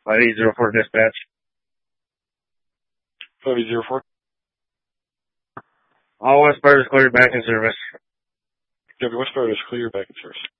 5804 dispatch. 5804. All West Sparta is clear back in service. West Sparta is clear back in service.